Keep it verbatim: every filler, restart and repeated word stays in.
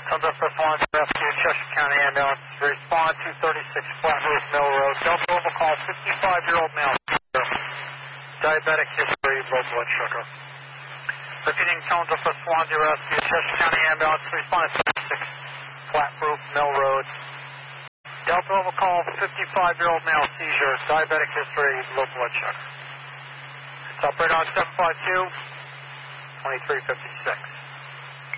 Delta First One, Rescue, Cheshire County Ambulance. Respond two thirty-six Flat Roof Mill Road. Delta will call fifty-five-year-old male. Diabetic history, low blood sugar. Repeating tones of First One, Rescue, Cheshire County Ambulance. Respond to thirty-six Flat Roof Mill Road. Delta will call fifty-five-year-old male seizure, diabetic history, low blood sugar. It's operator on seven five two, twenty-three fifty-six.